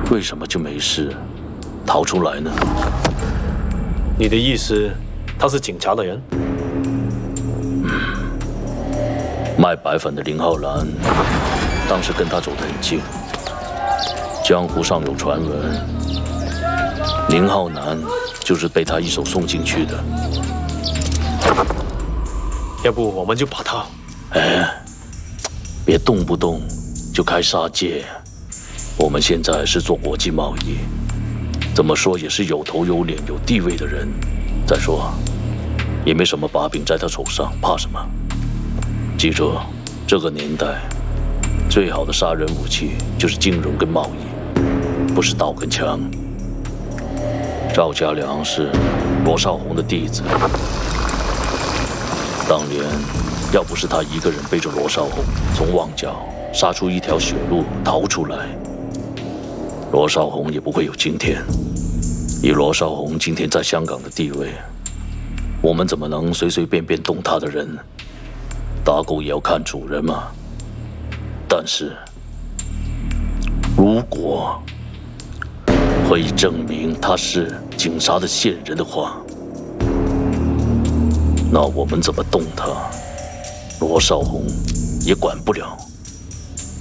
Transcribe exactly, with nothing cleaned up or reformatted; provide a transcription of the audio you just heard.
为什么就没事逃出来呢？ 你的意思，他是警察的人？ 嗯，卖白粉的林浩然，当时跟他走得很近。江湖上有传闻，林浩南就是被他一手送进去的。 要不我们就把他…… 哎，别动不动就开杀戒。我们现在是做国际贸易，怎么说也是有头有脸有地位的人。再说，也没什么把柄在他手上，怕什么？记住，这个年代最好的杀人武器就是金融跟贸易，不是刀跟枪。赵家良是罗少红的弟子，当年要不是他一个人背着罗少红从旺角杀出一条血路逃出来，罗少红也不会有今天。以罗少红今天在香港的地位，我们怎么能随随便便动他的人？打狗也要看主人嘛。但是，如果可以证明他是警察的线人的话，那我们怎么动他，罗少红也管不了。